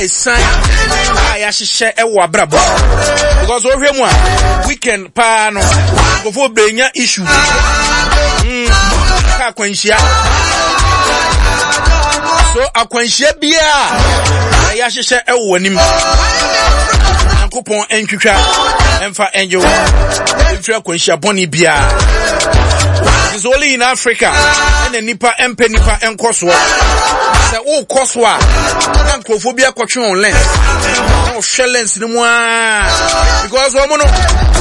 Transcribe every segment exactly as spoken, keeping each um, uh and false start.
sign I share e wa brabo because o hwemu a weekend pa no go for brenya issue mm ka kwanhia so akwanhia bia ya hyehyɛ e wo anim ankopon entwitwa emfa enjo entwa kwanhia boni bia. It's only in Africa and the nipa empe nipa enkoso say o koso a na nkrofobia kwatwe on lens na o hwe lens ni mu a because wo no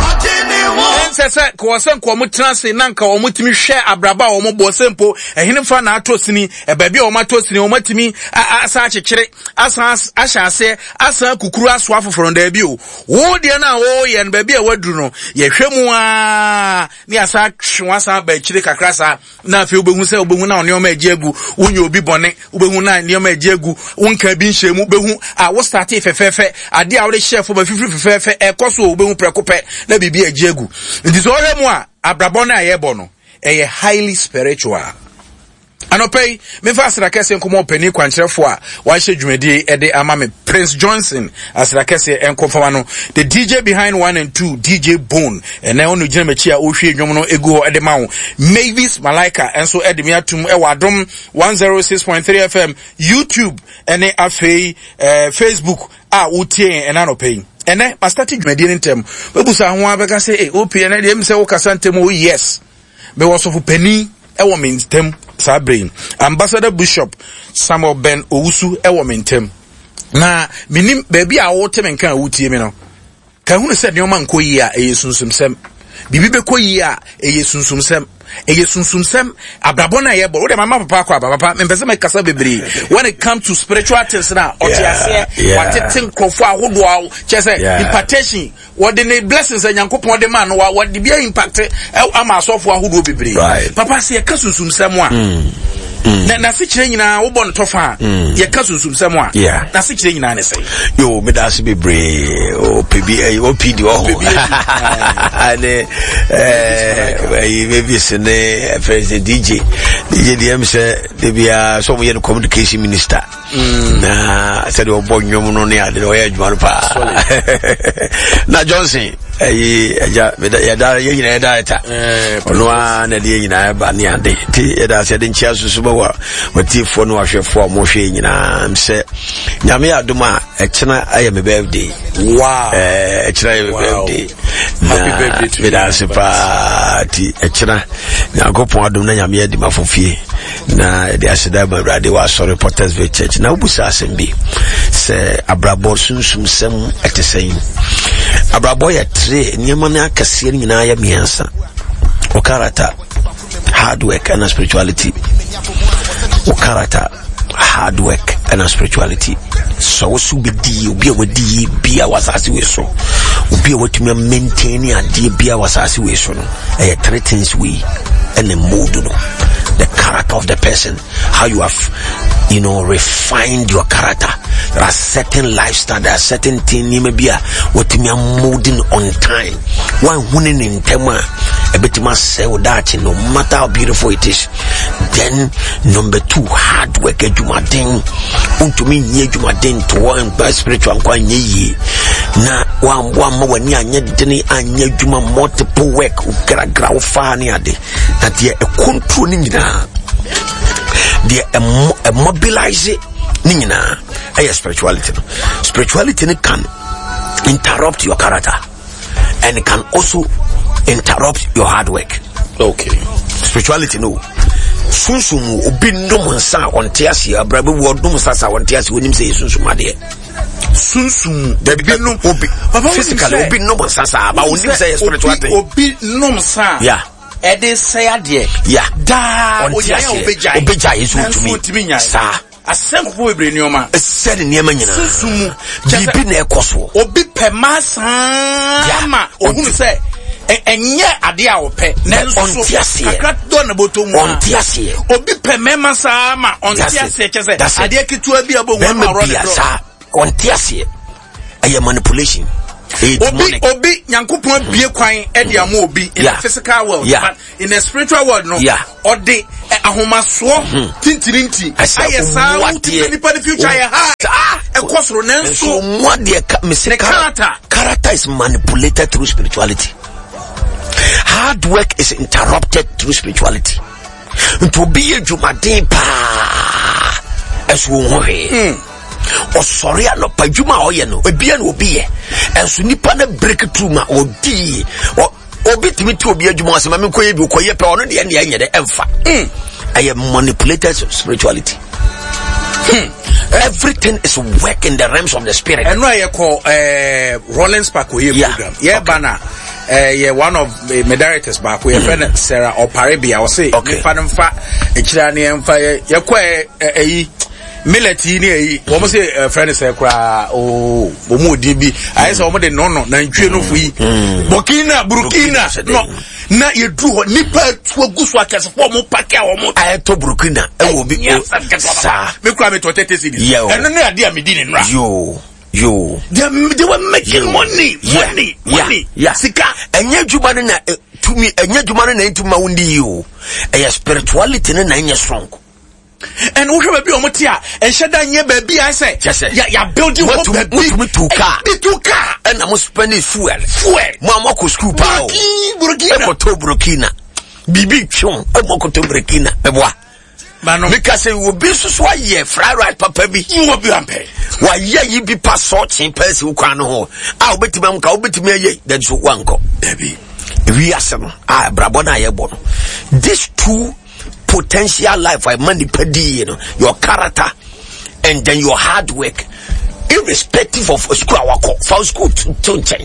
ensese ko sen ko mu transe na nka wo mutimi hwe abraba wo mo bo sempo ehene fa na atosini e ba bia wo matosini wo matimi asa akekere asa ahyase asa kukuru aso afoforo nda bi o wo de na wo ye na ba bia waduru no ye hwe mu a ni asa hwe asa ba kire kakrasa na afi obehu se obehu na oni o ma agiegu wonye obi bone obehu na ni o ma agiegu wonka bi nhemu behu a wo start fefefe ade a wo de chef ba fifiri fefefe e koso obehu prekope na bibi agiegu ndi so hwemu a abrabon na yebo no e highly spiritual. Anopay me fasra kese nkomo pani kwankyerefo a wa hye dwumadi e de ama me Prince Johnson asra kese enkomfama no the D J behind one and two D J Bone ene onu gina mechi a o hwe dwom no egu ho e de ma wo Mavis Malaika enso e de me atum e wadom one oh six point three F M YouTube ene afei eh, Facebook a utie ene anopay ene mastati dwumadi ntem bebusa ho abeka se eh opi ene de mse wo kasa ntem o yes be wo so fu pani ewo mentem sabrain Ambassador Bishop Samuel Ben Owusu ewo mentem na minim baby a wo tem nkan wutie me no ka hu se de o man koyi a eyesunsumsem bibi be koyi a eyesunsumsem eyesunsumsem abrabon na yebo wo de mama papa kwa papa me pese me kasa bebre when it comes to spiritual things na otiase watetin krofo ahodo awo chese impartation what the blessings enyankopon de man no what the bia impact ama asofo ahodo bebre papa se yekasusumsem a na na sikire nyina wo bon tofa ye kasusumsem a na sikire nyina ne sei yo me da se bebre o pbi o pd o ane eh maybe ne president D J D J D M say they be a some year communication minister na said o bo nwom no ne ade o ya adwuma pa na Johnson eh ya ya da ye nyina da eta ono a na de nyina ba ne ade ti ya da se de nchia susu ba wa matifo no ahwefo mo hwe nyina mse nyame adoma e kina aye me birthday wow eh e kina aye birthday happy birthday to me da se pa ti e kina nyakopon adom na nyame adi mafofie na de aseda ba brade wa sorry Porters Bay Church na obusa asembi se abrabo sunsum sem etesen abrabo ya tre nyema na akase nyina ya miansa o character hard work and spirituality o character hard work and spirituality so so be di obi a wadi bia wasase we so obi a watumi maintain ade bia wasase we so no eh three things we and the mood no the character of the person, how you have, you know, refined your character. There are certain lifestyle, there are certain things you may be what you are moving on time. One winning in tema, a bit must say that no matter how beautiful it is. Then number two, hard work. You must to me you must to one by spiritual and quite ye. Na one one more when you are and you multiple work gra gra far near that ye a controlling they a mobilize nina a spirituality. Spirituality can interrupt your character and it can also interrupt your hard work. Okay. Spirituality no. Sunsumu obi no monsa ontiasi abrabe wo dum sasa ontiasi wonim say sunsumu ade. Sunsumu de bi no obi physically obi no monsa sa ba wonim say spirituality. Obi no monsa. Yeah. Ede say ade. Yeah. Da ontiasi obejai. Obejai is to me. Sa asempo bebre nioma said niema nyina sunsumu bibi na ekoso obi pema san ma ohunu say enye ade a wope na nso akra do na botomu ontiase obi pema san ma ontiase chese ade kitu abi abo wan ma ro de sa ontiase aye manipulation Obi obi Nyankopon bie kwan e de am obi in the physical world but in the spiritual world no or the ahomaso tintirinti ayesa wuti nipa the future ya ha e kwosoro nenso mo de character character is manipulated through spirituality. Hard work is interrupted through spirituality. To be a jumadin pa as we mm. or sorry no pa juma oye no ebia no obi ye enso nipa na break through ma odi or obi timi to obi adwuma asema me koye bi koye pa ono de ne anye de emfa mm. I am manipulated spirituality. hmm. Everything is work in the realms of the spirit. And why you call uh, Rollins Park yeah. program yeah okay. Bana uh, yeah one of the uh, directors back we friend mm. Sarah or Paribia or say okay fa fa echirani emfa ye kwa eh military ni wo mo say friend say kra o o mo din bi I say wo mo de no no na ntwe no fu yi Burkina Burkina no na ye dru ho nipa tu aguso akese fo mo pack a wo mo I to Burkina e wo bi sa me kra me to thirty cities and no na dia me din nra yo yo they, they were making yo. money yeah. money yeah. money yeah sika enye djuma na to me enye djuma na ntuma wundi yo e spirituality na enye strong. And we have be omotia and shada nye baby I say ya ya building what to me to car the two car and I'm spending fuel fuel mama ko school pa Burkina ko to Burkina bibi chon e mo ko to Burkina e boa mano because we will be so ye fry right papa bi you will be ampe wa ye yi bi pa so chin pese wo kwan no ho a obetimi am ka obetimi aye that so wanko baby we asem ah brabo na ye bo no these two potential life I manipulate you know your character and then your hard work irrespective of school awako for school to change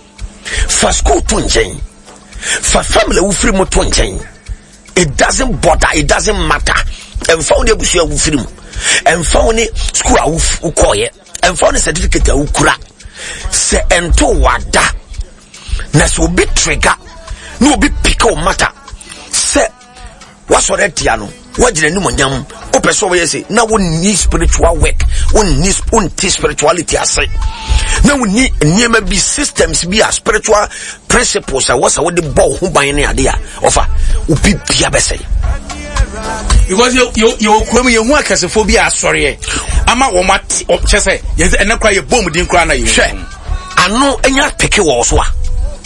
for school to change for family we free mo to change it doesn't bother it doesn't matter and found the bush you free and found school awu koye and found certificate awu kura se ento wada na so be trigger no be pick o matter se what's already no what did you nyam o person we say na we need spiritual work we need un spirituality asay na we need niema be systems be a spiritual principles and what's what the ball hu ban ne ade a offer ubi bia be say because you you you kwem you hu akasefo bi asore ama wo mat chese yes enakwa ye bom din kra na ye ano enya peke wo so a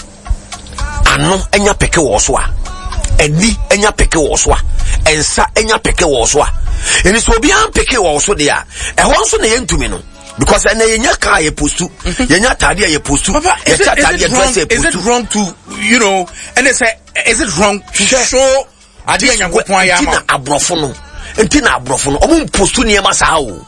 ano enya peke wo so a edi enya peke wo so a ensa enya peke wo so a eni so obi an peke wo so de a e ho so na ye ntumi no because ena yenya ka ye postu yenya tade ye postu ye tade ye dress ye postu is it wrong to you know and they say is it wrong to show ade Nyankopon ayama na abrofo no enti na abrofo no omo postu ne ma sa o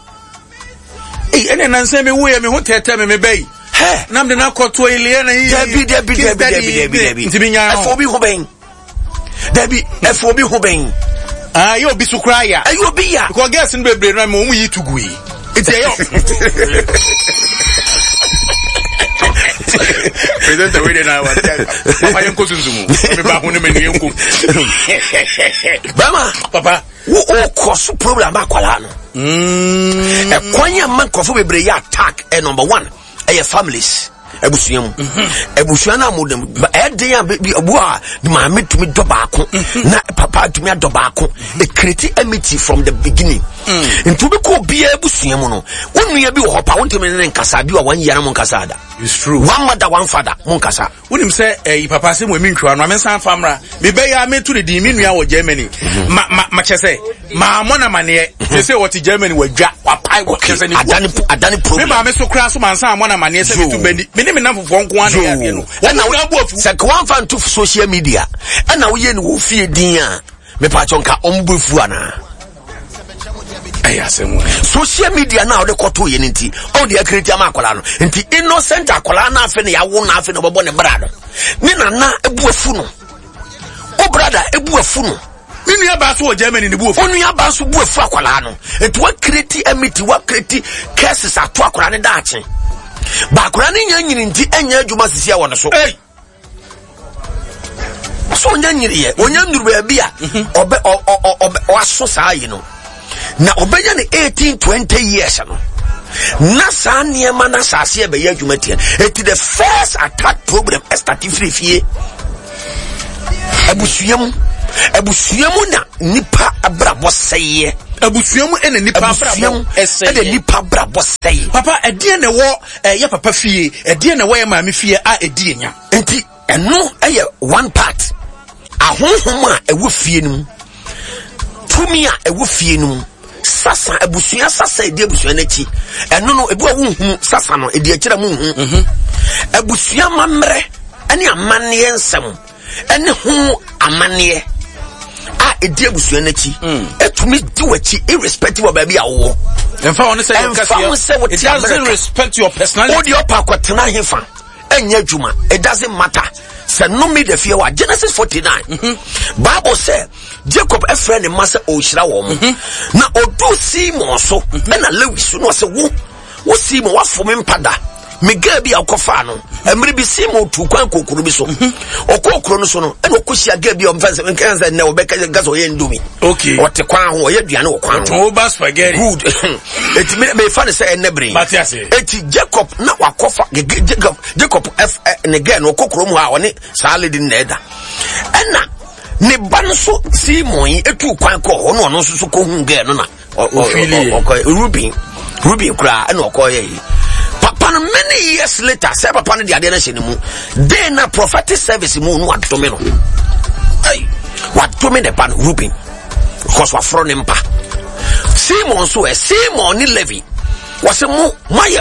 eh ene nan se me wo ye me ho tete me me bai he nam de na koto ile na yi debi debi debi debi debi ntimi nya afo bi ho ben debi afo bi ho ben ah yo bi sukra ya ayo bi ya because guess no bebre na mo mu yi tugu yi iti yo present the way na wa papa yenko sunzumu me ba hunu me ni yenko bama papa wo o cross problem akwala no mm e kwanya man kofo bebre ya attack e number one e families ebusuam ebusuana modem e den a bi obu a ma metumi doba ako na papa tumi adoba ako e create enmity from the beginning ntu be ko bia ebusuam no wonu ya bi wo hopa wontumi ne nkasa bi wa wan yara mo nkasa da it's true one mother one father mo nkasa wonim se eh papa se mo emi ntwa no amensan famra me be ya metu de din minua wo Germany ma ma chese ma mo na mane se se what Germany wadwa wapai wo chese ni adani adani problem me ba me so kra so mansan mo na mane se metu bani me me namfo nko an ya no na wo abu afu se kwa fan to social media na wo ye ni wo fie din a me pa chonka ombufu ana ayasemu social media na ode koto ye nti o de create am akola no nti innocent akola na afi ne yawo na afi ne bobo ne brado ni na na ebu afu no o brada ebu afu no ni nua ba so o Germany ne bu afu onu ya ba so bu afu akola no nti wa create amity wa create cases ato akola ne daache ba akola ne nya nyini nti enya adwuma sisi a wona so eh so nya nyiri ye onya nduru ba bia obe o o aso saa yi no na obenya ne eighteen twenty years no Nasa niema na sase be ye adwumatie. It the first attack problem estati free fie. Abusuam abusuam na nipa abrabo seye. Abusuam ene nipa abrabo ese. Ene nipa abrabo seye. Papa edie ne wo ye papa fie, edie ne wo ye maame fie a edie nya. Enti eno eye one part. Ahonhom a ewo fie num. Tumi a ewo fie num. Sasa abusua sasa edi abusua na chi. Eno no ebu awunhu sasa no edi akira mu hu. Mhm. Abusua mamre ene amane ensem. Ene hu amane a edi abusua na chi. Etumi di wachi irrespective of baby awo. Emfa won say your case. It doesn't respect your personality. Odi opa kwatena hefa. Enya adwuma. It doesn't matter. Say no me the fear. Genesis forty-nine. Mm-hmm. Bible say Jacob a friend and master Oshira woman. Mm-hmm. Na odu Simon so mm-hmm. na Lewis no say wo wo Simon wa for me pada. Me ga bi akofa no. Emre bi Simon tu kwan kokoro bi so. Okokoro no so no e no kosia ga bi o mfanse nkan say na obeka gas o ye ndumi. Okay. Ote kwan ho ye duane o kwan. To ba spaghetti. Good. Eti me me fa say enebre. Matiase. Eti Jacob na wakofa Jacob Jacob F ne ga no okokoro mu ha woni salad na eda. Ena ne ban so Simon etu kwan ko ho no no so ko hu ga no na. Okay. Ruben. Ruben kra na okoye. Papa many years later, say papa no di ade na hye ne mu. Then na prophetic service mu no adome no. Hey, what to me the pan Ruben? Because wa fro ne mpa. Simon so e Simon ni Levi. Was mu maye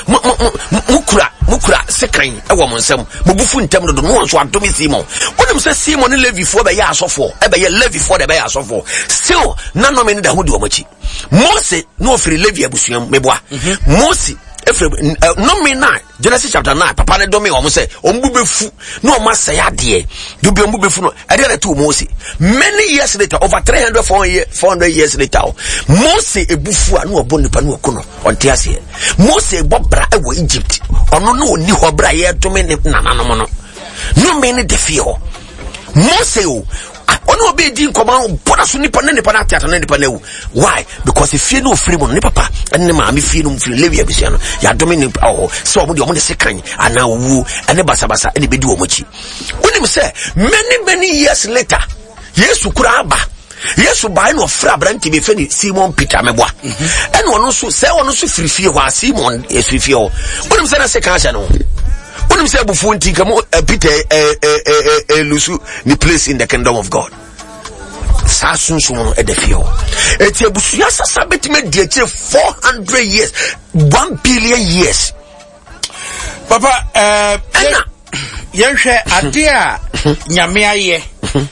mukura mukura sekan e wo monsam. Mubufu ntem do no so adome Simon. Onim say Simon ni Levi fo be ya asofo, e be ya Levi fo de be ya asofo. Still nano me ni da ho di o machi. Mose no free Levi abusuam meboa. Mose Uh, no me na Genesis chapter nine papa ne domi omo say ombu befu no o say ade do be ombu befu no e dey to Mose many years later over three hundred four hundred years later Mose ebufu a no obo nipa no okuno onte ase Mose bobra e wo Egypt ono no oni ho bra ye to me nananom no no me ne defio Mose o ono be di nkoma boda so nipa ne nipa na tiata ne nipa na wu why because if you no free mo ne papa ene ma me fie no free lewi abisia no ya domi ni oh so omo de omo de sekan ana wu ene basa basa ene be di omochi onim say many many years later Yesu kura aba Yesu bai no fra branti be fe ni Simon Peter meboa ene ono so say ono so free fie wa Simon Yesu fie o onim say na sekan sha no onim say bufu nti kamo Peter eh eh eh lusu ni place in the kingdom of God Sasun sumo edefio. Eti abusuya sasa betime die four hundred years, one billion years. Papa, eh uh, yenhwe ade a nyame aye.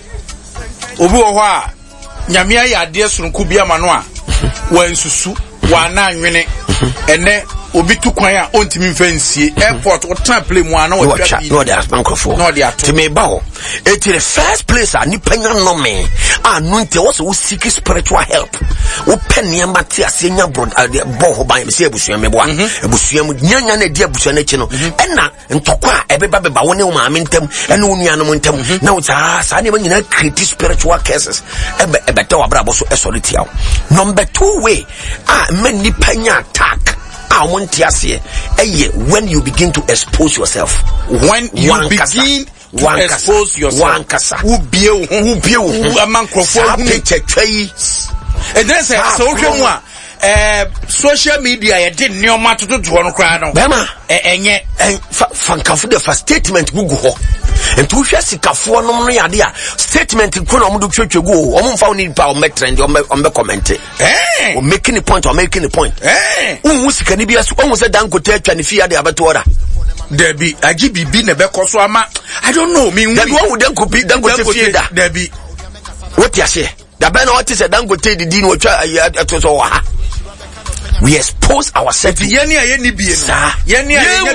Obi wo ho a nyame aye ade sonku bia ma no a wansusu, wana anwene. Ene obi tu kwan a ontimi mfansie airport o tan play mu ana wo twa bi no dey microphone no dey ato to me ba ho it the first place a nipa nya no me anu nte wo so seek spiritual help wo penia mate ase nya brod bo ho ban me se abusua me boa abusua mu nyanya na di abusua na chi no ena ntokwa ebeba beba wo ne wo maame ntam ena wo nua no mo ntam na wo za sa ne nyina create spiritual cases ebe ebeta wa bra bo so esority aw number two way ah me nipa nya attack I want to say, when you begin to expose yourself, when you begin to expose yourself, who be who be who a man and then say, so uh, social media, I didn't know what to do to one crowd. Bema, and yet, Fankafu the first statement Google. And to share Sikafu no idea statement in Kuno Church go, or found in power metrend on the comment. Eh, or making a point or making a point. Eh, who can be as almost a danko tell and fear the abatora. There be a G B B never cost one. I don't know, mean, that one would then could be done with fear. There be what you say. The banner what is a danko take the dean which I we expose ourselves to Yenny, Yenny, Yenny,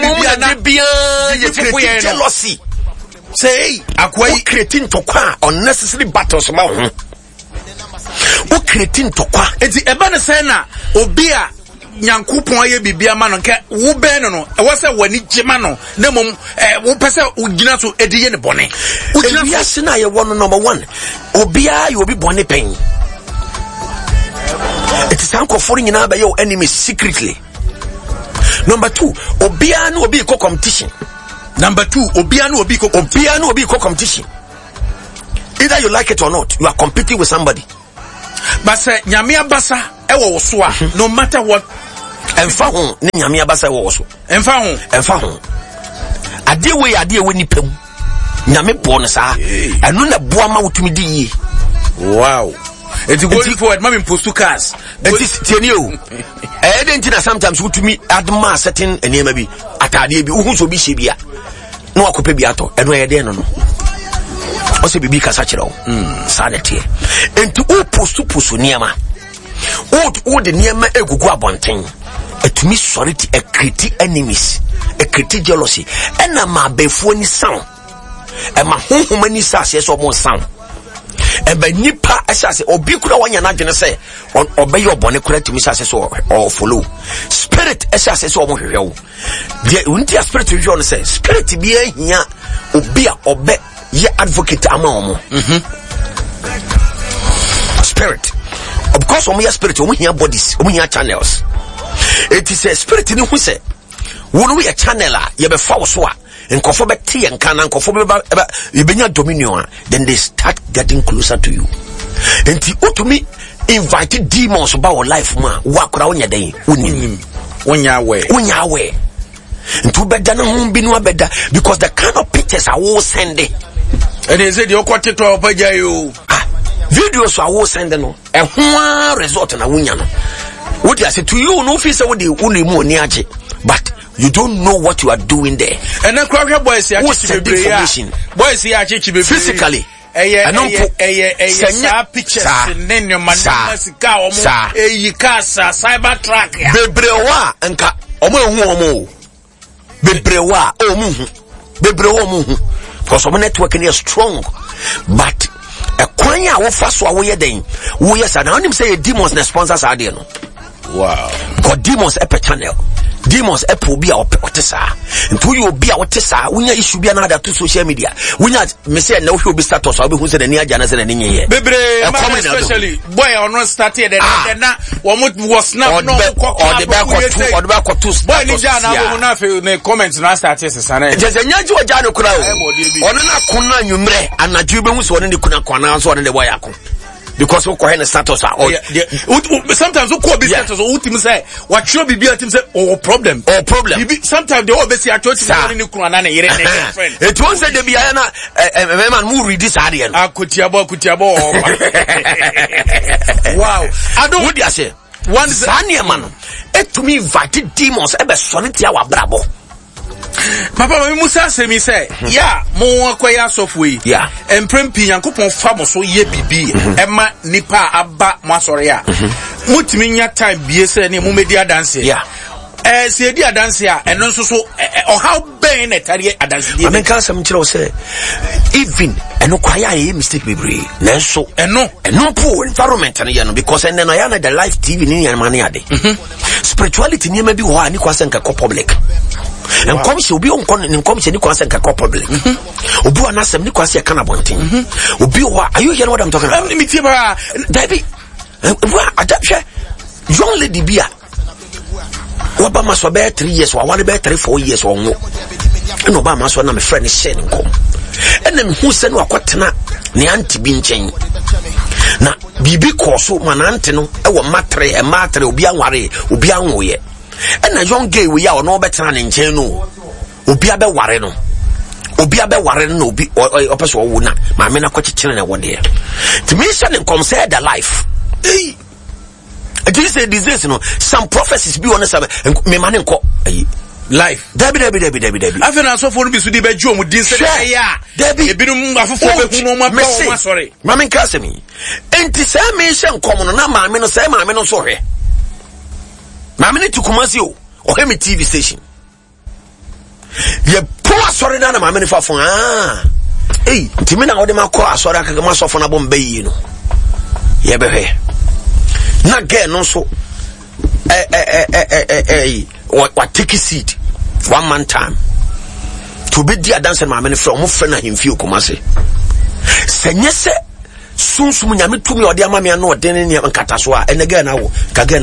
Yenny, jealousy. Say, Aquay creating to qua unnecessary battles about him. Who creating to qua? It's the Ebana Sena, Obia, Yankupon, ye be a man on cat, who Benno, I was a one Jimano, Nemum, who pass out Uginato Edian Bonnet. Uyasina, you want number one. Obia, you will be Bonnet Pain. It is uncle falling in our your enemies secretly. Number two, obia no obi ko competition. Number two, obia no obi ko obia no obi ko competition. Either you like it or not, you are competing with somebody. But say nyame abasa e wo so a no matter what emfa ho ne nyame abasa wo so. Emfa ho, emfa ho. Ade we ade we nipam. Nyame bo no sa. Eno na bo ama wotumi di yi. Wow. It's going forward, mami post cars. It is tenio. I didn't know sometimes who to me add ma certain and maybe atade bi who so bi shebia. No akope bi ato. Eno ye de no no. O se bibi kasa kire o. Mm, sanity. Enti o post post niema. O o de niema egugu abonten. Etumi sorry ti a criti enemies. A criti jealousy. Ena ma befuo ni sound. E ma honhom ni sase so mo sound. Ebe nipa asase obi kura wanya na dwene se obey obone kura timi sase so or follow spirit asase so omo hwehwe wo de unti spirit hwehwe no se spirit bi ahia obi a obe ye advocate ama omo mhm spirit because omo ya spirit omo hia bodies omo hia channels it is a spirit ni hu se wo no ya channel a ye be fa wo so a nkofo beti enka na nkofo beba ebenya dominion, then they start getting closer to you. Enti utumi invite demons about your life ma wa kura onya den unim onya we onya we ntu beda na hu bi no beda because the kind of pictures I will send it and they say the okwote to opaja you ah videos I will send no e ho result na wonya no what I say to you no fit say we dey unimu oni age but you don't know what you are doing there. And then crowd boys here information. Boys here chichi physically. Eh eh eh eh sa pictures nen your man sika omo eh kasa cyber track ya. Bebrewa nka omo ehu omo. Bebrewa omo hu. Bebrewa omo hu. Because omo network is strong. But a kwanya wo fa so a wo ye den. Wo yes na onim say demons na sponsors are there no. Wow. God demons epe channel. Demons epo bi a opetesa ntu you obi a wotesa wonya issue bi na da to social media wonya me say na wo hwe obi status obi hu se na ni aja na se na ni nyeye bebre especially boy on start here na wo was snap no ko de ba ko tu o de ba ko tu boy ni ja na wo na fe na comment na start here sesa na je se nyaji o ja no kura o ono na kunna nwumre anaju be hu se ono ni kuna kwana so ono de boy akon because we call status or yeah, yeah. Sometimes we call yeah. status or ultimate say what should be team say oh problem oh problem sometimes they always say actually ni kuna na yere na friend it won't say the biya na man who read this area akutiabo akutiabo wow I don't what you say one sania man it to me invite demons e be solid ya wa brabo Papa me Musa say me say yeah mo akwaya software yeah emprempi yankopon fa mo so ye bibi ema nipa aba mo asore a mutimi nya time bie say ne mo media dance yeah eh se di dance a eno nso so o how ben na tare dance di I mean can some kire say even eno kwaya ye mistake bebre na so eno eno po environment na ye no because eno ya na the live T V ni yan man ya de spirituality ni ma bi ho ani kwase nka public and come she obi on in come she ni kwase nka public obi wa nasem ni kwase kana bonten obi wa are you hearing what I'm talking about me tie ba dabi wa adaption young lady bia Oba maso be three years or one be three four years or no. And Oba maso na me friend share nkom. And them who said wakotena ne anti bi nchen. Na bibi koso man anti no e wo matre e matre obi anware obi anwoye. And na young girl we ya no betena ne nchen no. Obi abe ware no. Obi abe ware no obi opeso wo na ma me na kwachikire na wo de. To me say nkom say the life. Hey. Do you say disease, you know, some prophecies be honest, me man ko life. Debi debi debi debi debi. I feel so for be so be jo mu din say yeah. Debi. E bi no afofo be hu no ma pa o sorry. Mama nka me. Enti say me hye nkom no na ma me no say ma me no so hwe. Ma me ne tukumasi o. O he me T V station. Ye po sorry na na ma me ne fa fon ah. Hey, ti me na o de ma ko asori aka ma so fon na bom bayi no. Ye be hwe. Na get no so eh eh eh eh eh eh what take a seat one man time to be the dance my many from friend na him feel come say senye se Soon, soon, I meet to me or dear mammy, and no, then in Kataswa, and again, I will again,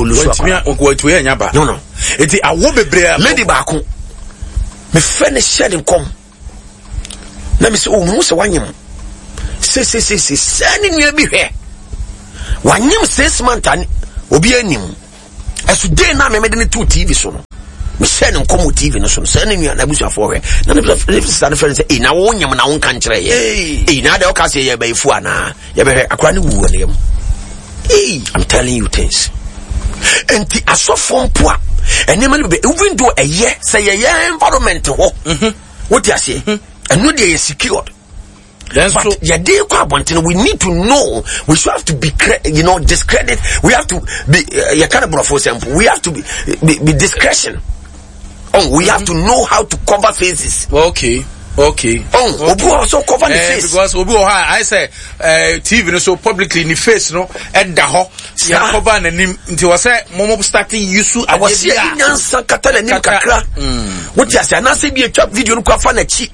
Oluwa. No, no, it's a wobe Lady Baku. Me friend is shedding come. Let me say, oh, Musa Wanyam. Say, say, say, say, sending me be here. Wanyam says, Mantan, Obianim. As today, now, I made any two T V so. Me sending come with T V, no, so sending me an abuse for her. None of the friends say, in our own Yam and our own country. Hey, now they'll say, yeah, by Fuana. Yeah, by a cranny woo on him. Hey, I'm telling you things. And the aso from poor. And then even though a year, say a year environment, what you say, and no day is secured. That's but yeah, they we need to know. We should have to be, you know, discredit. We have to be, uh, kind of for example, we have to be, be, be discretion. Oh, we mm-hmm. have to know how to cover faces. Okay. Okay. Oh, okay. Obu also cover the eh, face because Obu I say uh, T V no so publicly in the face no and da ho ya cover na nim nti was say momo starting yusu I was here nyansa kata na nim kakra. What you say na say be a chop video no kwafa na chi.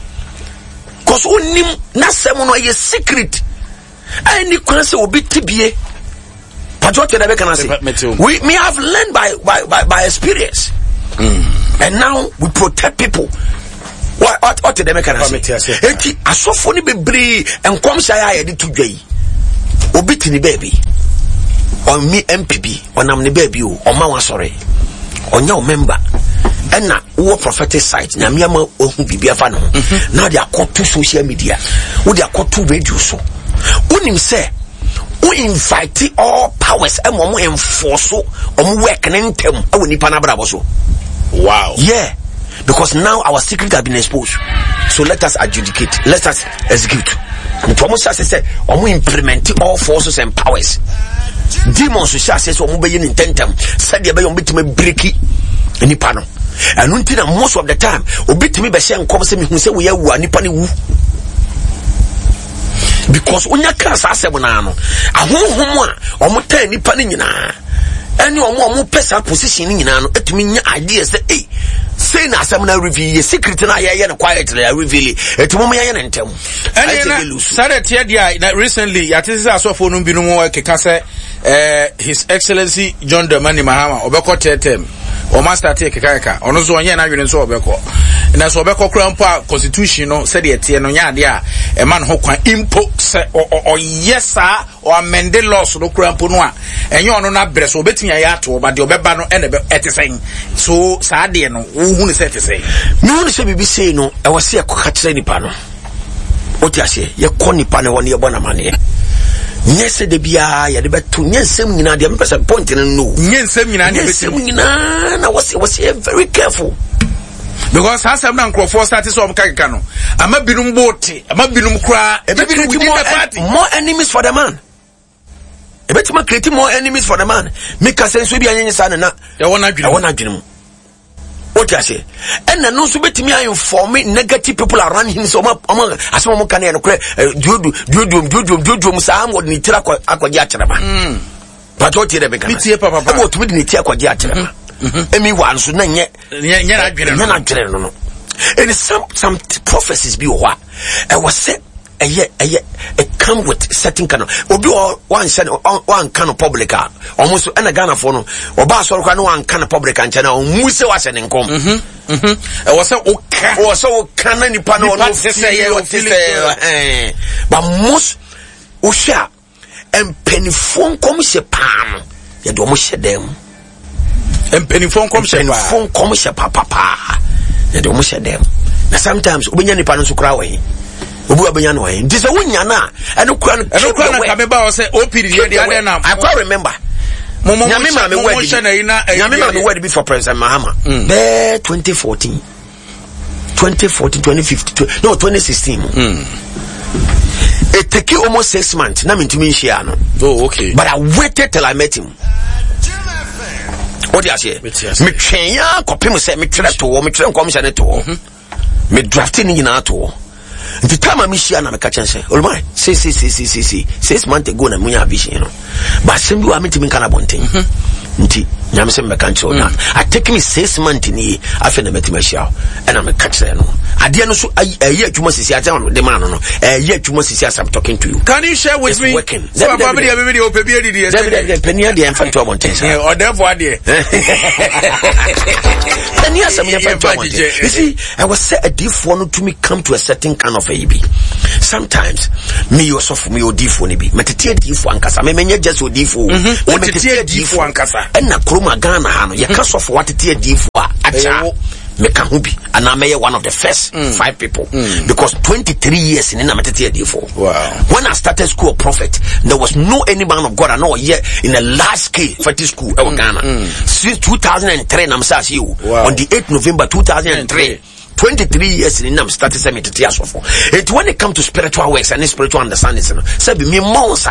Cause onim na sem no ye secret. Any kwan say obi tibie. But what you can say? We me have learned by by by, by experience. Mm. And now we protect people. What what what the make can say? Eti asofo ni bebre enkom shay aye de to dwai. Obi tini baby. On me M P B, onam ne baby o, oma wa sore. Onya o member. Ena wo prophetic site na miama ohun bibia fa no. Now they are called to social media. Wo they are called to radio so. Unim say we invite all powers and we enforce omu work nentem awu nipa na brabo so. Wow. Yeah. Because now our secret has been exposed. So let us adjudicate. Let us execute. The promotion says, "Omu implement all forces and powers." Demons shall say, "Omu be in intentem." Said the be on bit me breaki any pano. And until most of the time, obit me be say and come say me who say we are nipa ni wu. Because unya kasa asem na no. Ahonhom a omu tan nipa ni nyina. Any omu omu pesa position ni nyina no etumi nya idea say, "Eh, say na asem na reveal secret na ye na quietly reveal it mo me ye na ntem." And said tie dia na recently yatisi asofo no bi no mo keka say eh His Excellency John Dramani Mahama obekọ tetem o master take keka ono so onye na dwene so obekọ na so obekọ kra mpo constitution no said ye tie no nya ade a e man ho kwan impo se o yesa o amend laws no kra mpo no a enye ono na bre so obetinya ya ato ba de obeba no ene be etesen so sa ade no hu ne se etesen no ne se bibi sei no e wose ekoka kire nipa no o ti ase ye ko nipa ne woni ye bona mane nyese de bia ya de beto nyensem nyina de mpesa point no no nyensem nyina de beto nyina na was was very careful because hasam na nkrofo start so omkakeka no ama binum bote ama binum kra e be create more, more enemies for the man e be tima create more enemies for the man make sense bi anyesa na ya wona adwene ya wona adwene what you say and na no so betimi inform negative people around him so ma asem mo kan e no kre duodu duodu duodu duodu sa am ni tira akwaje akyereba mm but what you dey make na tie papa papa what we ni tie akwaje akyereba emi wan so na nye nye na adwene na adwene no no and some some prophecies be what I was say eye eye it come with certain kind of obi one send one kind of public almost and Ghana for no oba so kwa no one kind of public and channel mu se wa send nkom mhm mhm e was say oka o so oka na nipa no no eh but most o sha empenifon kom she pam ye do mo she dem empenifon kom she pa empenifon kom she pa papa ye do mo she dem na sometimes obenya nipa no so kra we obu abenya no eh this wonya na eno kura no eno kura na kabeba o say O P D dey dey na I can't remember momo nyame ma me word nyame ma me word before President Mahama be twenty fourteen twenty fourteen twenty fifteen no twenty sixteen mm. It took almost six months na me ntumi share no oh okay but I waited till I met him. What do you say? Me twen ya kopim say me tire to me tire nkom share to me drafting ni na to the time I miss you and I catch and say, oh my, say, say, say, say, say, say, six months ago, na munya vision, you know. But some do I mean to me kind of one thing. nti nyame se me kan chiro na I take me six months ni afi na metima hia and I'm catch no ade no so ayi adwuma sisi ate no de man no ayi adwuma sisi as I'm talking to you. Can you share with it's me working. So papa be dey be ope bi edi dey penia dey enfant to abonten sa o therefore ade penia sam enfant to abonten. You see I was say a defo no to me come to a certain kind of a bi sometimes me yourself me odifo ni bi metete adifo ankasa me menye just odifo o metete adifo ankasa na kroma Ghana ha no ye ka so for watete adifo a acha me ka hu bi and I'm one of the first mm. five people mm. because twenty-three years in na metete adifo. Wow. When I started school of prophet there was no any man of God I know yet in a large scale prophetic school in mm. Ghana mm. since two thousand three na msa you wow. on the eighth of November two thousand three twenty-three years in nam started semi to teasofo. It when it come to spiritual works and spiritual understanding say be me monsa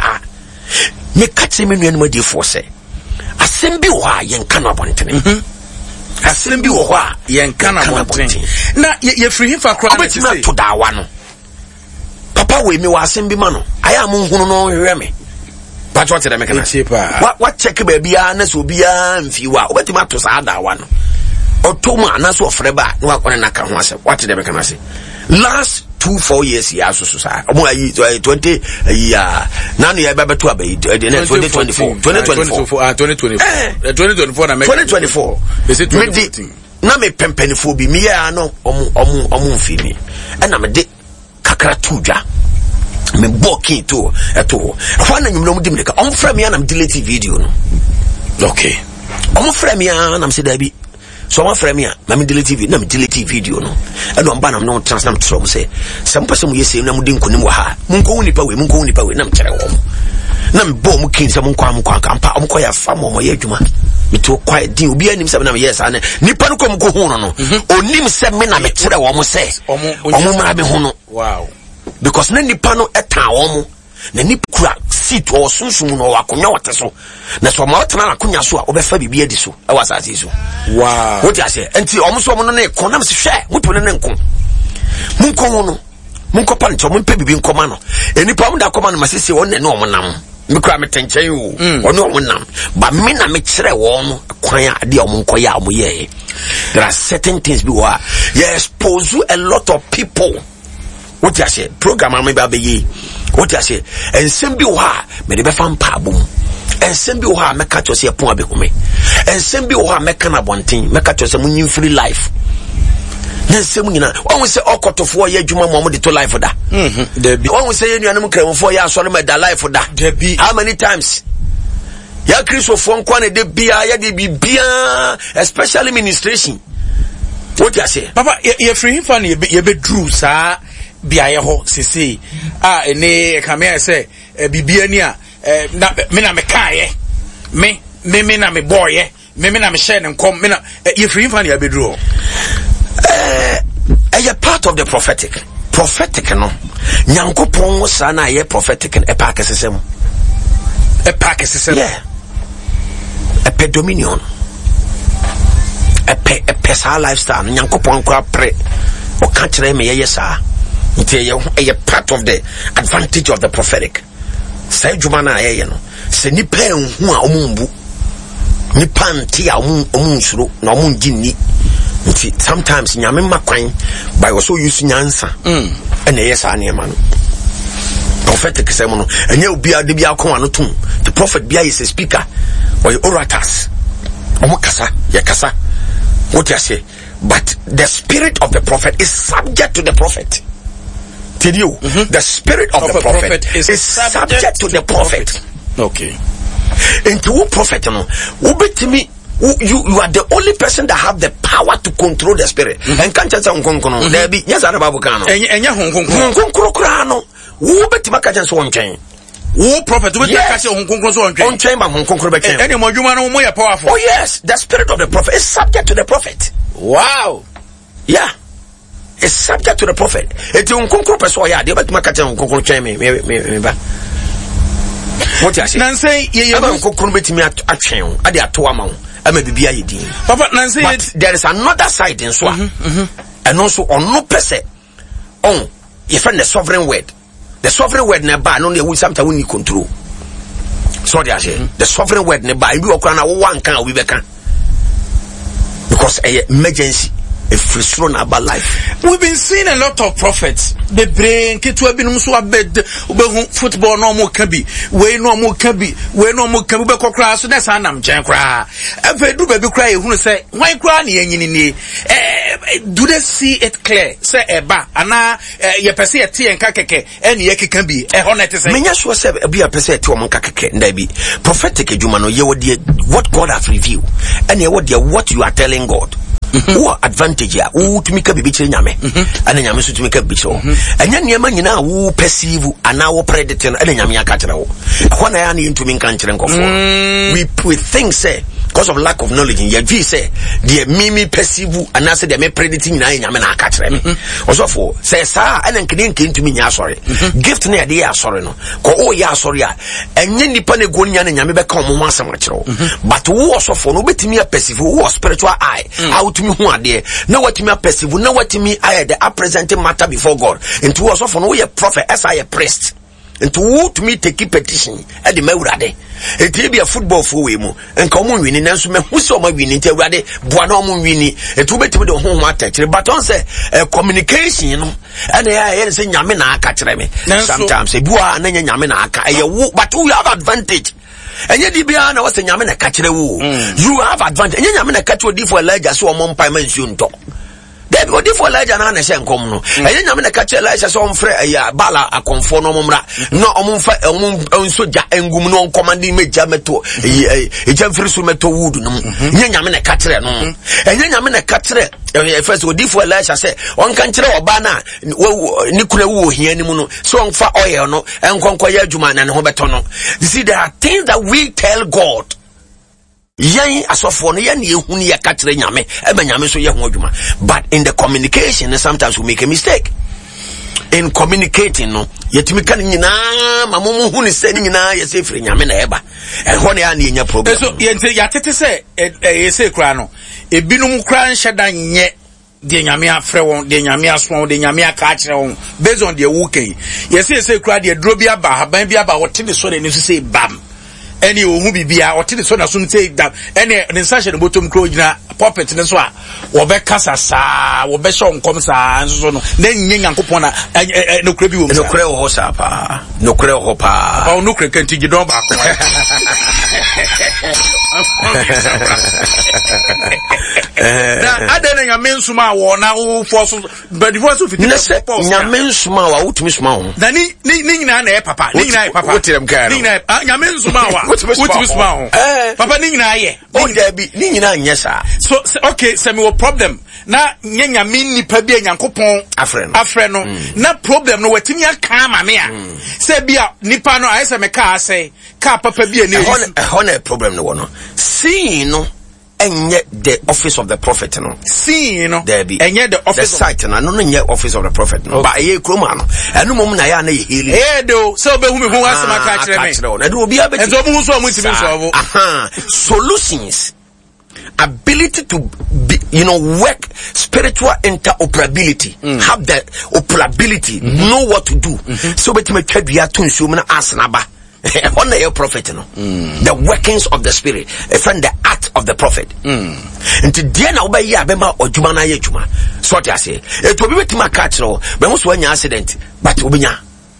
me catch me no anybody for say asembi wo a yen kan abontene asembi wo a yen kan abontene na ye free him for crowd to say to da wa no papa we me wa asembi ma no aya mo hunu no hwe me but what dey make na what what check ba bia na so bia mfi wa obetima to sa da wa no otoma na so freba na wakone na ka ho ase what dey make na say last two four years ya so so sa omo ayi twenty ya na no ya ba beto abayi twenty twenty-four twenty twenty-four ah twenty twenty-four twenty twenty-four na make twenty twenty-four is it twenty fourteen na me pempenifo bi me ya no omo omo omo mfi mi e na me de kakra tudwa me boki to eto fa na nyumno mu dim de ka on frame ya na me delete video no okay on frame ya na me se da bi so one frame ya na me delete video na me delete video no e do mba na me no trans na me tro mo se se mpa se mu yesi na mu di nkonim wa ha munko nipa we munko nipa we na me kire wo na me bo mu kin se mu kwa mu kwa kampa om ko ya fa mo mo ye adwuma me to kwa din obi anim se na me yes ana nipa no ko mu ko hu no no onim se me na me kire wo mo se omo ma me hu no wow because na nipa no eta wo mo na nipa kura seat o sunsun no wakonya wote so na so ma wotena akonya so a obefa bibia adi so e wasase so wow what you say enti omo so omo no na ko na me hwe mutu ne nko munko no munko pa ncho munpe bibi nkoma no enipa mu da koma no masese won ne no omo nam me kura me tenchen o ono omo nam ba me na me kire wo no kwan a de omo nko ya omo ye there are certain things be wa you expose a lot of people. What you say program am ba be yi what you say ensem bi wo ha me de be fa mpa abom ensem bi wo ha me ka to se epon abehome ensem bi wo ha me ka na bonten me ka to se munyin free life ensem nyina won se okotofo ye adwuma mo de to life da mhm there be won se ye nuanum kramfo ye asore me da life da there be how many times ya Christopher nkwa na de bia ya de bibia especially ministration what you say papa ye free him fan ye be drew sa biaye ho sisi ah ene kamea se bibia ni a na me na me kae me me me na me boye me me na me share nkom me na ye free fan ya bedru eh a part of the prophetic prophetic no nyankopon wo sa na ye prophetic e pa kesesem e pa kesesem yeah a pe dominion a pe a pesa lifestyle nyankopon kwa pre o ka kire me ye sa it's a part of the advantage of the prophetic. Say Jumana aye no. Se nipa enhu a omumbu. Nipa nti a omunsuro na omunjini. Nti sometimes nyame makwan by also use nyansa. Mm. And yes ane ma no. Prophetic say mo no. Enye obi ade bia akon ano tum. The prophet bia is a speaker or orators. Omo kasa, ye kasa. What you say? But the spirit of the prophet is subject to the prophet. Tell you, mm-hmm. the spirit of, of the prophet, prophet is, is subject, subject to, to the prophet. prophet. Okay. Into who prophet no? Who bet me? You you are the only person that have the power to control the spirit. And can't just say unkonkono. There be yes, I babu kano. Enya unkonkono. Unkonkono krano. Who bet me can't say unchain. Who prophet? Who can't say unkonkono so unchain? Unchain, but unkonkono be chain. Any more juma no more powerful. Oh yes, the spirit of the prophet is subject to the prophet. Wow. Yeah. Is subject to the prophet. It's unkonkono person ya. They bet me can't say unkonkono chain me me me ba. What you say? Nancy, ye ye unkonkono bet me atwen. Ade ato ama. Ama bibia yedi. Papa Nancy, but there is another side in so. Mm-hmm. And also on no person. On you find the sovereign word. The sovereign word na ba no na we sometimes we need control. So they say the sovereign word ne by bi okra one can we be can because a emergency a free thrown about life. We've been seeing a lot of prophets. The brain ketu ebinum so abed obehu football no mo kan bi we no mo kan bi we no mo kan be kokra so na sa nam chen kra efe du be bi kra ehunu say wan kra na yanyini ni eh do they see it clear say eba ana ye pese ye tie nka keke ene ye keka bi e ho na te say menya so say bi a pese tie o nka keke nda bi prophetic adwuma no ye wodi what God has revealed and ye wodi what you are telling God. What advantage ya who to make a bibi nyame and nyame so to make a bibi so anya niema nyina wo perceive ana wo predict and nyame aka kire wo ho na ya na into me kan kire nkofo we we think say because of lack of knowledge in your view say the mimi perceive and say the me predict nyina nyame na aka kire me also for say sa ana nkene nke into me nya sorry gift na dey sorry no ko o ya sorry a enye nipa na go nya na nyame be ka mo ho asem kire wo but wo also for no betimi a perceive wo spiritual eye how to who are there now what me perceive now what me I the presenting matter before God and to us of no a prophet as I a priest and to who to me take petition at the mewrade it be a football for we mo and come on winning and so me who so my winning te rade buano mo winning it to be to the home matter but on say communication you know and I say nyame na aka kire me sometimes say bua na nyame na aka e but we have advantage. And yet, the Biana was a Yamina catcher. You have advantage. And Yamina catch would for Elijah, so a mom payment soon talk. Then would for Elijah and Anna come no. And then Yamina catch Elijah so on Freya Bala a conform no among soja and Gumno commanding me Jameto, a Jeffrey Sumeto wood. Yamina catcher no. And then Yamina catcher. First, would for Elijah say, one country or banner, Nicola Wu here, so on for oil, no, and Conquer Juman and Hobetono. You see, there are things that we tell God. Yan asofo yan ye hunu ya katre nyame e ba nyame so ye ho adwuma but in the communication sometimes we make a mistake in communicating no yetimi kan nyina mamumu hunu se nyina ye se firi nyame na eba e ho na ya na nya problem so ye nte ya tete se ye se kra no ebinum kra nheda nye de nyame afre won de nyame aso de nyame aka akere won based on the wuken ye se se kra de dro bi aba haban bi aba wote de so de ne so say bam any who be bia or till so na so say that any insertion bottom crow gina puppet ne so a wo be kasa sa wo be show nkom sa so no na nyen yankopon na no kra bi wo no kra wo sa pa no kra wo pa pa no kra kan ti gidon ba ko na adena nya mensuma wo na wo force but the voice of it nya mensuma wa utumi suma ho na ni ni nyina na e papa ni nyina e papa wotirem kan ni nyina nya mensuma wa what you smile eh papa ni nyina ye o da bi ni nyina anya sa so okay say me wo problem na nyanya mi nipa bi Nyankopon afre no afre no na problem no watimi aka ma me a say bia nipa no ai say me ka say ka papa bi ani ho na problem no no see no enye the office of the prophet no see no there be enye the office the site no no nye office of the prophet no but ye kroma no enu mom na ya na ye healing eh do so be hu me hu asema ka kire me na do obi abeti enzo mu so mu timi so aha solutions ability to be, you know, work spiritual interoperability mm. have the operability mm-hmm. know what to do mm-hmm. so bet me twadua to nsuo na asenaba honor your prophet no mm. the workings of the spirit a friend the art of the prophet mm. and today na oba ya be ma odwuma na ye dwuma so what I say it will be betima catch no be mo so anya accident but obenya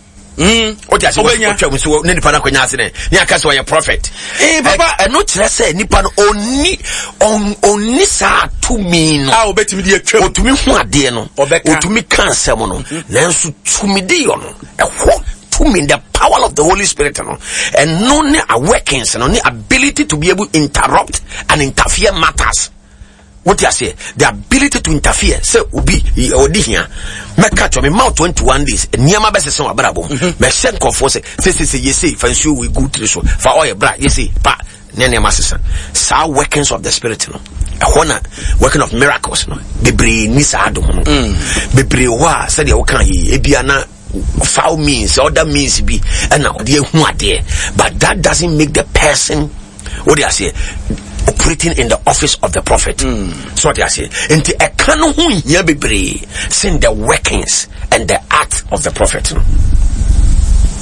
mm what I say what so na nipa na kwanya accident ni aka so your prophet eh papa e no kire say nipa no oni on oni sa to me no ah obetimi de atwa otumi hu ade no otumi kan asem no nanso tumi de yo no e ho to me the power of the Holy Spirit no and no ne workings no ne ability to be able to interrupt and interfere matters. What you say? The ability to interfere. Say obi odi here. Me catch me mouth twenty-one days. Niama be se so abrabo. Me send confo say say say yes say fancy we go through so. For all your bra yes say pa ne ne masesa. Sa workings of the spirit no. E hona working of miracles no. Bebre ni sa adom no. Bebre wa say dey wo kan yi ebia na foul means other means be and now they but that doesn't make the person what do I say operating in the office of the prophet mm. so what do I say into a canon who seeing the workings and the art of the prophet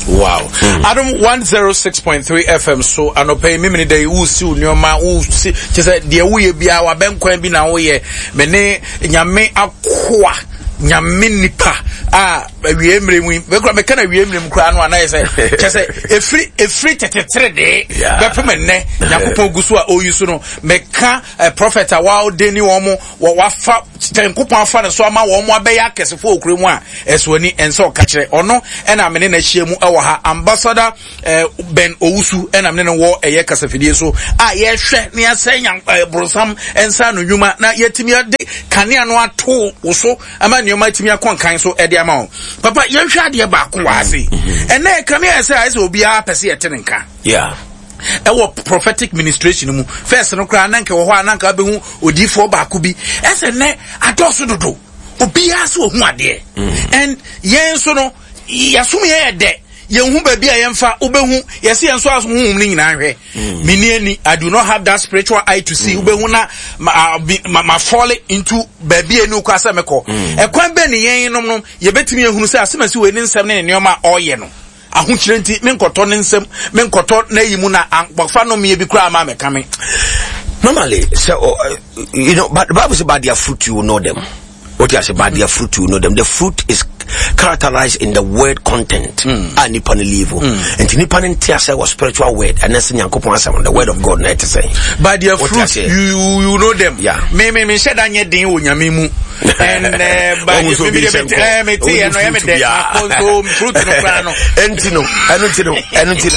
Wow. Mm. Adam one oh six point three F M so anope me me dey wo si nyoma wo si chese de wo ye bia wa benkwan bi na wo ye me ne nyame akoa nyame nipa ah wie emre mu be kura me kana wie emre mu kura no anai se chese efri efri tetetere de be pem ne yakopon gusu a oyusu no me ka prophet a wa odeni wo mo wa fa tenkopon afa ne so ama wo mo abeya kesefo okure mu a esoni ense o ka kire ono ena me ne na hie mu e wo ha ambassador Ben Owusu ena me ne wo eye kasafidie so a ye hwe ne asenya brosam ensa no nwuma na yetimi ade kanea no ato wo so ama nyoma timi akonkan so ede ama wo papa ye hwe ade ba ko wase ene kanea say say obi a pese yetenenka yeah ewo prophetic ministration mu first no kra nanka wo ho ananka be hu odifo ba ko bi ese ne adoso dodo obi a so hu ade and yen so no yasum ye de yen hu ba bia yen fa obehu yesi yen so aso hu ni nyina hwe mini ani I do not have that spiritual eye to see obehu na ma, ma, ma fall into ba bia ni ko asa meko e kwan be ni yen nom nom ye betimi ehunu se asemasi we ni nsem ne neoma oye no ahunchire nti me nkoto ne nsem me nkoto na yimu na ankpofa no me bi kura ma me kame. Normally so uh, you know, but the Bible says about their fruit you will know them. What you say about their fruit you know them. The fruit is characterized in the word content and nipa ne live and nipa ne ntia was spiritual word and then Nyankopon asem on the word of God na to say by their fruit you, you you know them. Yeah, me me me shed anye den wo nyame mu and uh, by the me me me tea no me de so fruit no plan no entino entino entino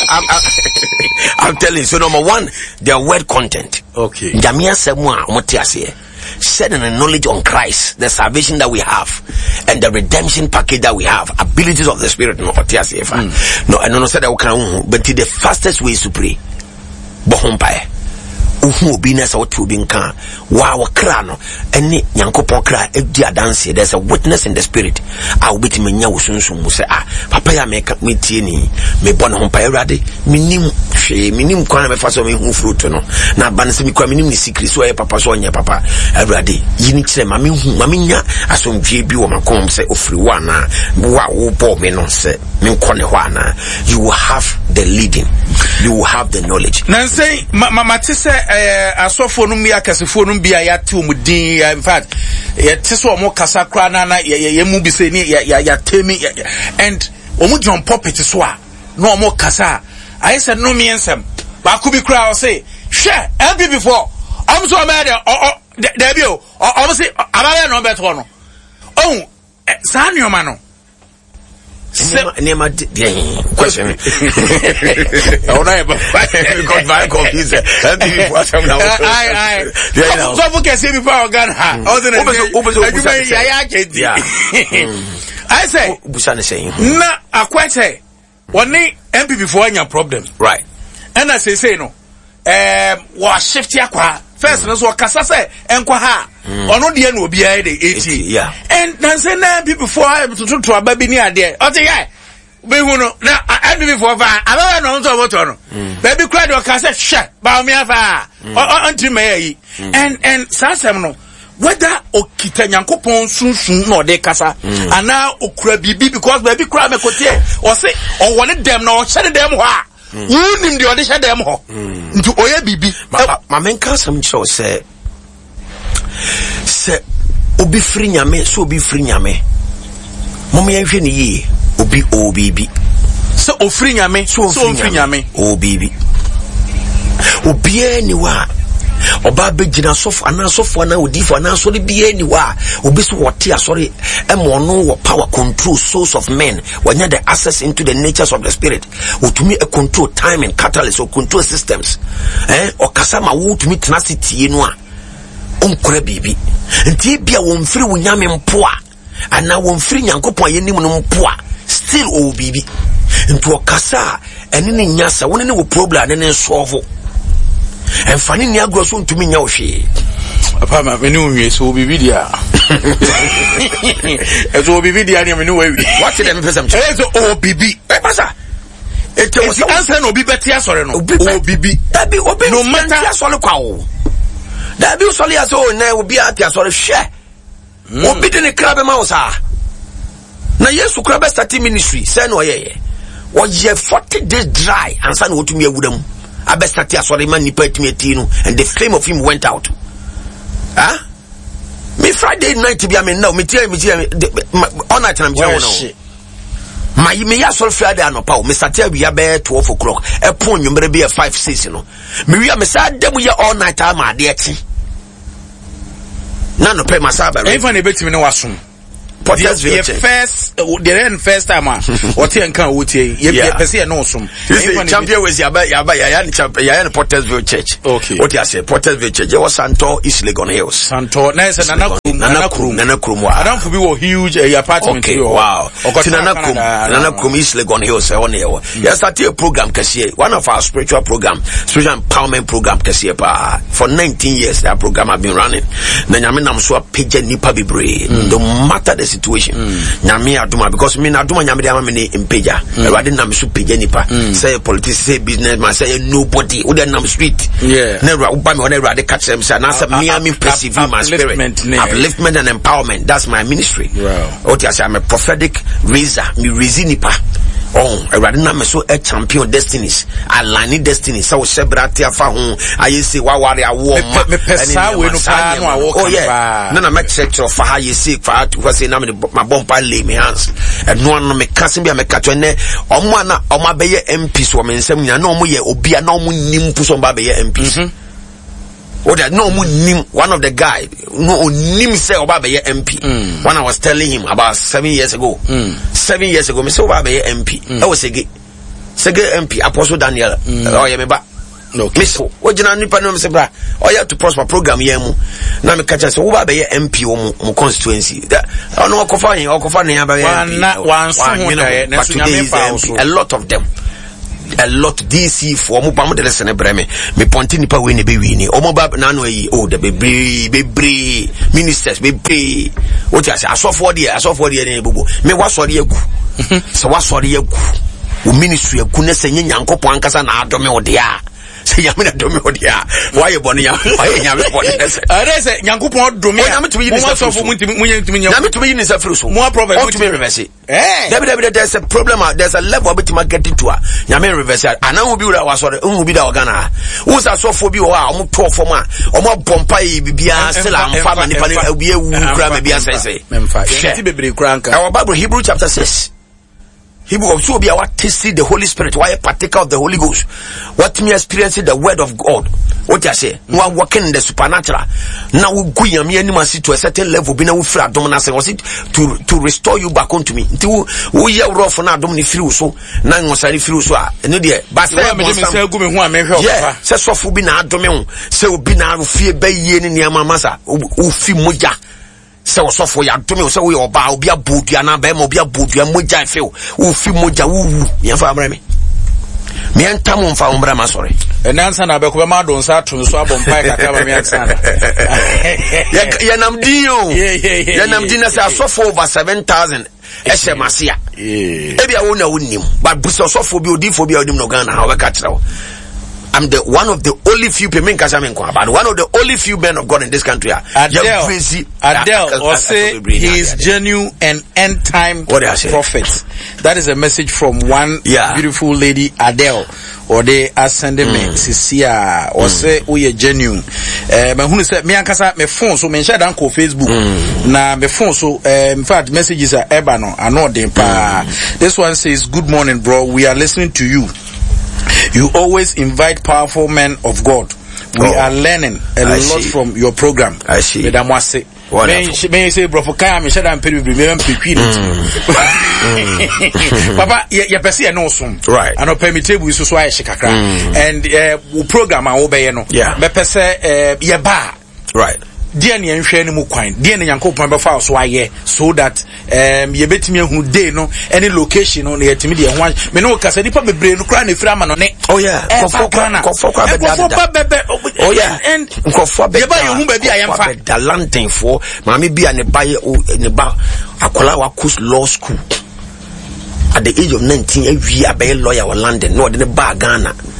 I'm telling you. So number one, their word content. Okay. Jamia asem a omote ase setting the knowledge on Christ, the salvation that we have, and the redemption package that we have, abilities of the Spirit. No, mm. no, I don't know say that we can, but the fastest way is to pray. Bohompai. Uhu obiness or to be can. Wow, crano. Any Nyankopon cry, dance. There's a witness in the Spirit. I'll be to me now soon soon. Say, ah, Papa, ya make me tini, me bon hompai radi, minim, she, minim, kwana me faso me hu fruit no. Na banse mi kwa minim ni secret, so papa so nya papa, every you need to say, mami hu, mami nya, asom jebi o makom say, ofri wana, wa upo me no say, min kone wana. You will have the leading, you will have the knowledge. Nancy, ma, ma, ma, tise, eh, asofo no mbia kasefo no mbia ya ti omudin in fact ya tise omo kasa kra na na ye mu bi se ni ya ya temi and omo John Puppet so a no omo kasa I said no me ensem ba ku bi kra o say hwe e bi before am so ma de de bi o o say abaya no beto no oh sa nyoma no Nema question. Oh no, because my confused. And before some now. I I. So for can see before Ghana. Yeah. I say. Busane saying. Na akwete. One M P before any problem. Right. And I say say no. Um, wa shift yakwa. First, no so kasa say enkwa ha. Ono de no obi aye de eighty. Yeah. And nan say na people before to to to ababi ni ade. O te guy. Be hu no na and before fa. Aba no so boto no. Baby cry do kasa hwe. Ba o mi afa. O anti me yi. And and sasem no whether okita Nyankopon sunsun no de kasa ana okura bibi because baby cry me kotie. O say o wone dem na o hye dem ho a. Unim de o de hye dem ho. Nti oye bibi. Ma men kan sam cho say se obi firi nyame so obi firi nyame mom ya hwe ne yi obi obibi so ofiri nyame so ofiri nyame obibi obi ani wa oba begina sofu ana sofu ana odifo ana so de bi ani wa obi so wote asori emo no wo power control souls of men when you the access into the natures of the spirit otumi e control time and catalyst or control systems eh o kasama wo tumi tenacity no a onkora bibi nti bia wo mfiri wo nyame mpoa ana wo mfiri Nyankopon yenim no mpoa still o bibi nti o kasa ene ne nyasa woni ne wo problem ne ne solve enfani ni agro so ntumi nya wo hwe apa ma me ne unwe so bibi dia ezo bibi dia ne me ne wa wi what them person ezo o bibi e pasa ete o so answer no bibi tia sore no o bibi tabi obi no matter tia sore kwa o da bi usoli aso na obi atia sore hwe obi de ne krabe ma wo sa na Yesu krabe start ministry say no yeye was ye forty days dry and son would to me with them. I best start sorry man nipa to me and the flame of him went out. Huh? Me Friday night to be I mean no me tell me tell me all night I'm telling my me ya so Friday anopa me start we be twelve o'clock e pon nwumre be five six no me we me say dem ye all night am ade ati na no pay masaba e fa na betimi ne wasum Porters the first uh, the then first time ah what you can what you person no some champion was yaba yaba ya champion ya Portersville Church. Okay, what you say Portersville Church was Santo East Legon Hills. Santo na say nana krum nana krum nana krum wa adam for be wo huge uh, apartment. Okay, wow. Nana krum nana krum East Legon Hills e won here. Yes, start a program kese, one of our spiritual program, spiritual empowerment program kese pa for nineteen years. That program have been running. Na nyame nam so apage nipa bebre. No matter the situation. Nyame aduma because me na aduma nyame dey am me impeja. Everybody nam so page nipa. Say politician, say businessman, say nobody. Who dey nam street. Yeah. Never uba me wona everybody catch them say na say me am perceive my spirit. Upliftment and empowerment. That's my ministry. Wow. What I say I'm a prophetic raiser. Me raise nipa. Oh, everybody na me so a champion destinies. Aligning destinies. So sebrate afa ho. I say wa ware awo ma. Me pesa we no pa no awo. Oh yeah. No na make check of how you see for how to say na me my bumper lay me hands. And no one me can be me catch ne. Omo na omo be ye M P so me nsem nya na omo ye obi na omo nim pu so ba be ye M P. Oh, that no nim one of the guy no nim say oba be ye M P. Mm. When I was telling him about seven years ago, mm. seven years ago, me say oba be ye M P. Mm. I was sege sege M P Apostle Daniel. Mm. Oh yeah me ba. Okay. Me so o jina nipa no me say bra. Oh yeah to prosper program ye mu. Na me catch say oba be ye M P o mu constituency. That I no okofa yin okofa ne ba ye M P. One one so na so nyame pa a lot of them. A lot D C for mo ba mo de lesen breme me ponti nipa we ne be wi ni o mo ba na no yi o de bebre bebre ministers bebre o ti ase asofo de asofo de ne bubu me wasori agu so wasori agu o ministry agu na se nyankopon ankasa na adome o de a se nyame na adome o de a why you born ya why nyame born se are se nyankopon adome o nyame to yi ni se so mo ntimi nyame to yi ni se fru so mo prophet mo to be reverse eh there there's a problem there's a level bit ma get to a nyame reverse ana wo bi ura wasore hu bi da ogana wo sa so fo bi o a omo to fo ma omo bompa yi bibia still am fa ma nipa ne abi ewu kura ma bia sense memfa yenti bebre kura nka our Bible Hebrew chapter six Hebrew of so be what tasty the Holy Spirit why partaker of the Holy Ghost what me experiencing the word of God what I say no one working in the supernatural now we go yam anim asi to a certain level be na we free adom na say was it to to restore you back unto me nti wo ye rough na adom ni free so na ngosari free so a eno de ba say me me say gu me hu a me hwe yeah say sofo bi na adom hu say obi na fie ba yie ni niam masa o fi moja se osofo ya dome se wo ye oba obi abodua na ba ma obi abodua moja fe wo fi moja wo wu ye fa amra me me entam mfa umra ma sore enansa na be ko be ma don sa tun so abon pai kaka ba me ansa ya nam dio ya nam dina se asofo over seven thousand ese masia e bia wo na wonnim but buso osofo bi odifo bi odim no Ghana ha we ka kira wo I'm the one of the only few people in Kasamenko, but one of the only few men of God in this country. Adele, Adele, or say he is genuine and end time prophet. That is a message from one yeah. beautiful lady, Adele. Or they are sending me, Sisia, or say, oh, you're genuine. Uh, but who said, me and Kasa, my phone, so me share down ko Facebook. Na my phone, so, in fact, messages are ebano, I know them. This one says, good morning, bro. We are listening to you. You always invite powerful men of God. We oh, are learning a I lot see. From your program. I see. Madam Wase. May say, bro, for Kaya, shut down, Peri, remember, Papa, you perceive no some. Right. I know, permittable, so why Shikakra. And, uh, program, I obey, no. Yeah. Me pese, uh, ya ba. Right. Dear ni nhwe ni mu kwan dear ni yankopon be fa so aye so that um ye betimi hu day no any location no na yetimi de ho me no kasa nipa bebre no kra na fira ma no ne oh yeah kofo kra kofo kra be da oh yeah and kofo be ye ba ye hu ba bi ayemfa da landing for mama bia ne ba ye ne ba akola wa course law school at the age of nineteen awi abe lawyer wa London no de ne ba Ghana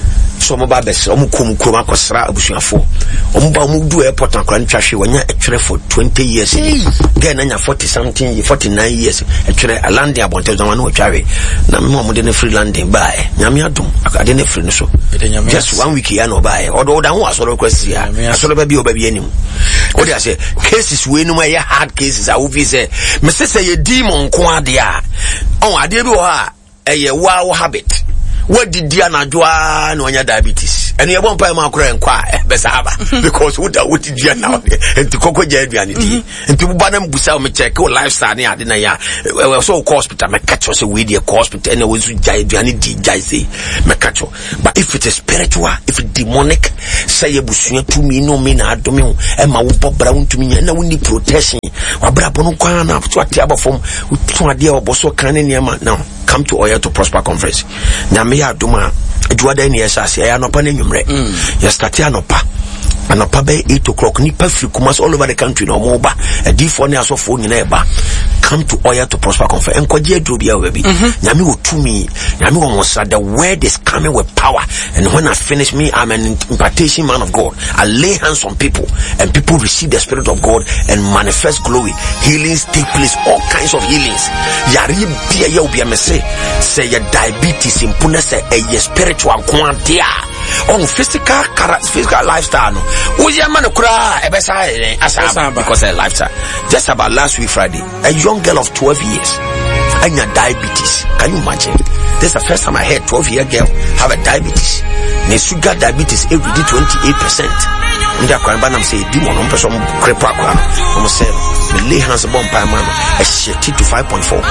so mo ba bes omo kom krom akosra abusuafo omo ba omo du airport akra ntwahwe wanya etwere for twenty years again anya forty something forty-nine years etwere alande abonte zama no twahwe na me mo de ne free landing bae nyame adom akade ne free no so just one week ya no bae odo da ho asoro kwasi ya asoro ba bi obabi anim odi ase cases we no ya hard cases a wo fi say me say ye demon ko ade a on ade bi wo ha eye wow habit. What did Diana Joa no diabetes? And you won't pay my crying quiet, Besaba, because what what did you now? And to Coco Jadianity, and to Banam Busau me check or lifestyle near the Naya. Well, so hospital, my catch was a weedy hospital, and it was Jadianity, Jaisi, Macacho. But if it is spiritual, if it's demonic, say a bushia to me, no mean I don't know, and my Bob Brown to me, and I will need protection. Or Brabonukana, to a table from with two idea of Bosso Cananiama now. Come to Oya to Prosper Conference. Nyame aduma eduada ni esase ya no pa na nwumre. Ya start ya no pa. Anopa be eight o'clock nipa free kumas all over the country no mo ba. E D four ne asofo nyina e ba. Come to Oya to Prosper Conference. Enkoje aduro bia we bi. Nyame wo tumi. Nyame wo monsa. The word is coming with power. And when I finish me, I'm an impartation man of God. I lay hands on people and people receive the Spirit of God and manifest glory. Healings take place, all kinds of healings. Yari bia ya obi amese. Say your diabetes impune say a spiritual quantia. On physical physical lifestyle no. Uzi amane kura ebesa asa because a lifestyle. Just about last week Friday, a young girl of twelve years and your diabetes. Can you imagine? This is the first time I heard twelve year girl have a diabetes. Ne sugar diabetes every day twenty-eight percent. Nda kwa mba na mse di mo no person crepa kwa. Mo say me lay hands upon pa man a shit to five point four.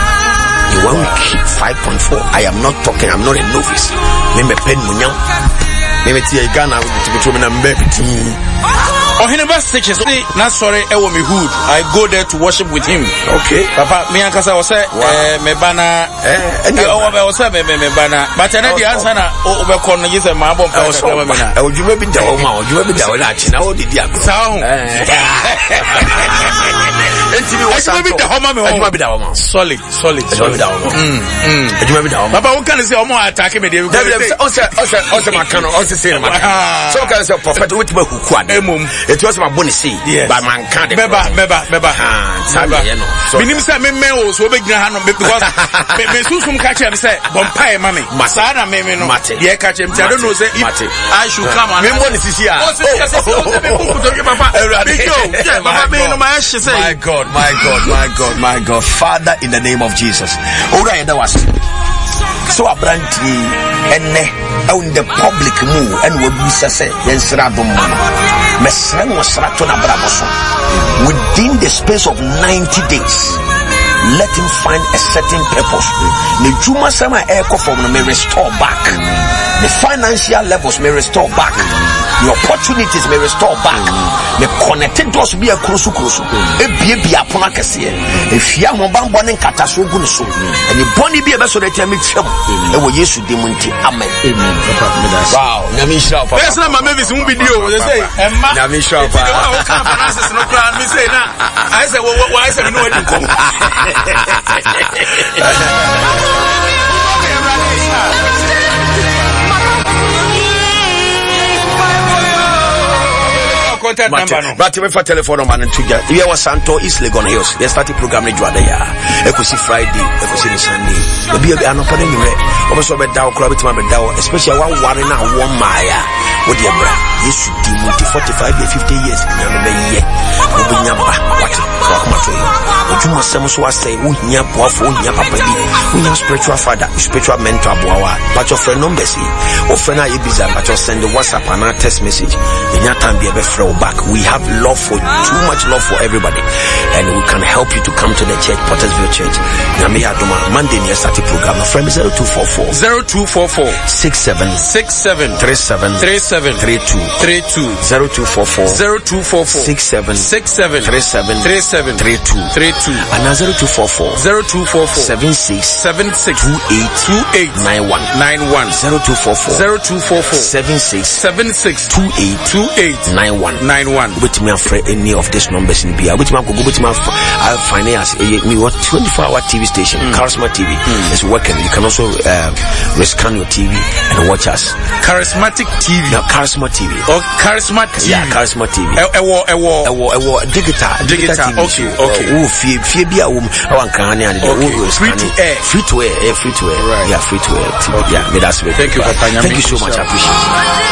You want to keep five point four. I am not talking, I'm not a novice. Me me pen munyam. Me me tia Ghana to be to me na mbe. Oh, he never stitches. Not sorry, I want me hood. I go there to worship with him. Okay. Papa, me and Kasa was say, me bana, eh, and oh, I was say, me bana. But I know the answer na, oh, we corner is a marble. Oh, you may be down, you may be down, now did you sound? Solid, solid, solid. Papa, what can I say? Omo attack me there. Also, also, also, my canon, also say, so can I say, prophet, which me who quad. It was my bonus see by mankind. Beba, beba, beba. Minim say me me o so be gina no because me me susum catch him say bompire mami. Masana me me no. Ye catch him. I don't know say I should come and me bonus see here. My God, my God, my God, my God. Father, in the name of Jesus. Ora yeda was. So abranti enne on the public move and we be say yensra dum mesra no sra to na braboso within the space of ninety days. Let him find a certain purpose. The juma sama echo from may restore back. The financial levels may restore back. The opportunities may restore back. The connected doors be a crusu crusu. A be be a ponakasi. If you are mobile and catastrophe, and the bonny be a vessel that you make film, it will use to demonti. Amen. Wow. Namisha. That's not my maybe some video. They say, Namisha. I said, well, why is it no one? Contact number no. But we for telephone number and tuja. We was Santo East Legon Hills. They started program ni juada ya. Ekusi Friday, ekusi ni Sunday. Obi obi anopa ni nyure. Obi so be dawo kura bitima be dawo. Especially one worry na one maya. What the bra? Yesu di multi forty-five years, fifty years. Nyame be ye. Obi nyamba. What? Kwa kuma to yo. Ojuma semu so asay wo hia boafo, wo hia papa bi. Wo hia spiritual father, spiritual mentor boawa. But your friend number si. O friend na ye biza, but you send the WhatsApp and a text message. Enya time be be frɛ back. We have love for too much love for everybody, and we can help you to come to the church, Pottersville Church. Monday near Saturday program. My friend zero two four four zero two four four six seven six seven three seven three seven three two three two zero two four four zero two four four six seven six seven three seven three seven three two three two. and zero two four four zero two four four seven six seven six two eight two eight nine one nine one zero two four four zero two four four seven six seven six two eight two eight nine one nine one. Which me afraid any of these numbers in Bia, which me go which me I finance me what twenty-four hour T V station, mm. Charisma T V mm. is working. You can also uh, rescan your T V and watch us. Charismatic T V. No, Charisma T V. Oh, Charisma T V. Yeah, Charisma T V. Ewo, ewo, ewo, ewo, digital, digital. T V. Okay, okay. Oh, fie, fie bia um, awan kanya and okay. Free to air, free to air, free to air. Right. Yeah, free to air. T V. Okay. Yeah, me that's it. Thank you, Papa. Thank you so much. I appreciate it.